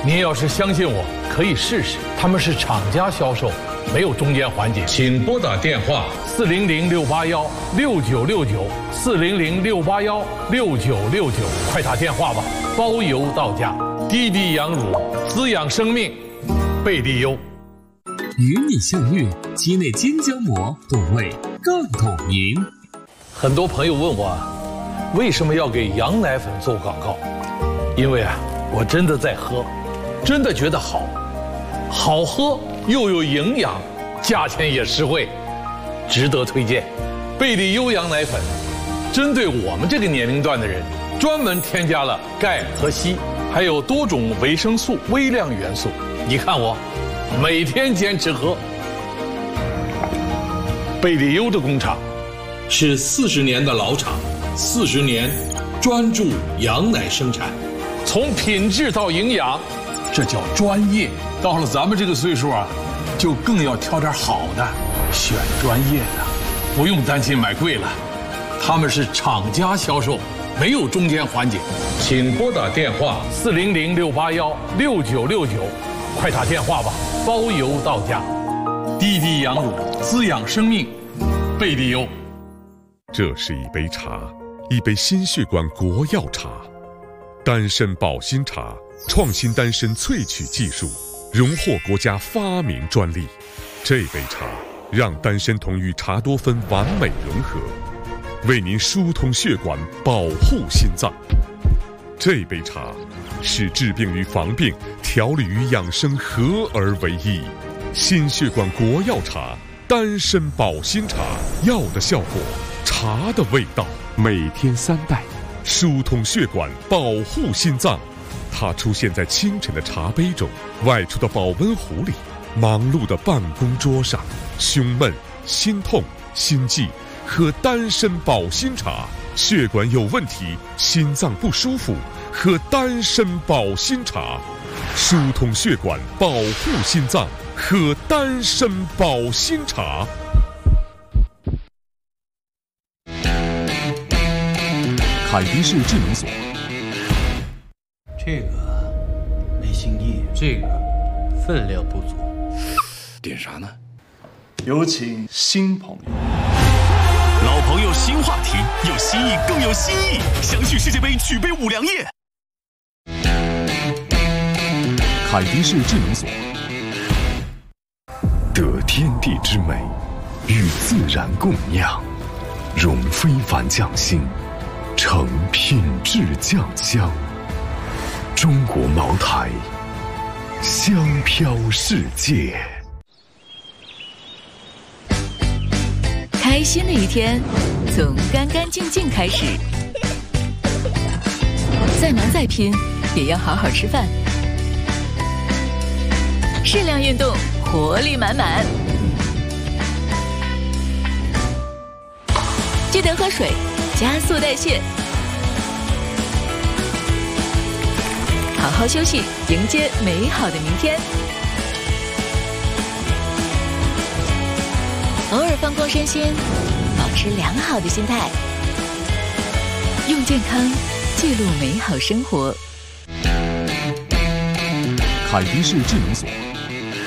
您要是相信我，可以试试，他们是厂家销售，没有中间环节。请拨打电话400-681-6969，400-681-6969，快打电话吧，包邮到家。滴滴羊乳，滋养生命，贝利优。 与你相遇，肌内筋胶膜部位更透明。 很多朋友问我，为什么要给羊奶粉做广告？因为我真的在喝，真的觉得好喝又有营养，价钱也实惠，值得推荐。贝利优羊奶粉针对我们这个年龄段的人，专门添加了钙和硒，还有多种维生素、微量元素。你看我每天坚持喝。贝利优的工厂是40年的老厂，40年专注羊奶生产，从品质到营养，这叫专业。到了咱们这个岁数就更要挑点好的，选专业的，不用担心买贵了。他们是厂家销售，没有中间环节。请拨打电话400-681-6969，快打电话吧，包邮到家。滴滴羊乳，滋养生命，贝利优。 这是一杯茶，一杯心血管国药茶，丹参保心茶，创新丹参萃取技术，荣获国家发明专利。这杯茶让丹参酮与茶多酚完美融合，为您疏通血管，保护心脏。这杯茶是治病与防病、调理与养生合而为一。心血管国药茶，丹参保心茶，药的效果，茶的味道，每天3袋，疏通血管，保护心脏。它出现在清晨的茶杯中，外出的保温壶里，忙碌的办公桌上。胸闷、心痛、心悸，喝丹参保心茶；血管有问题、心脏不舒服，喝丹参保心茶。疏通血管，保护心脏，喝丹参保心茶。 凯迪士智能锁， 这个没新意，这个分量不足，点啥呢？ 有请新朋友。 老朋友新话题，有新意更有新意，相续世界杯，举杯五粮液。 凯迪士智能锁， 得天地之美，与自然共酿，融非凡匠心，成品质酱香。中国茅台，香飘世界。 开心的一天，从干干净净开始。再忙再拼，也要好好吃饭。适量运动，活力满满。记得喝水，加速代谢。好好休息，迎接美好的明天。偶尔放空身心，保持良好的心态，用健康记录美好生活。 凯迪士智能锁。